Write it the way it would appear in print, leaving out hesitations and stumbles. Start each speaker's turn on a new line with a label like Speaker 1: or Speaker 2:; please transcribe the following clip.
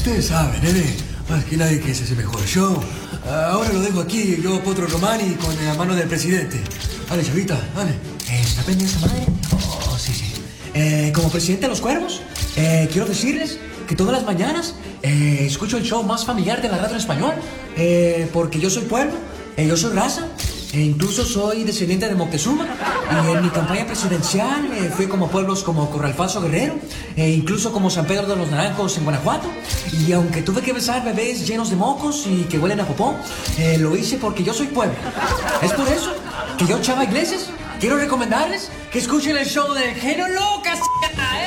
Speaker 1: Ustedes saben, nene. Más que nadie que ese es el mejor show. Ahora lo dejo aquí, yo Potro Romani con la mano del presidente. Dale, chavita, dale.
Speaker 2: ¿Está pendiente esta madre? Oh, sí, sí. Como presidente de los cuervos, quiero decirles que todas las mañanas escucho el show más familiar de la radio en español, porque yo soy pueblo, yo soy raza, e incluso soy descendiente de Moctezuma, y en mi campaña presidencial fui como pueblos como Corralfazo Guerrero, incluso como San Pedro de los Naranjos en Guanajuato, y aunque tuve que besar bebés llenos de mocos y que huelen a popó, lo hice porque yo soy pueblo. Es por eso que yo, Chava Iglesias, quiero recomendarles que escuchen el show de Genio Lucas.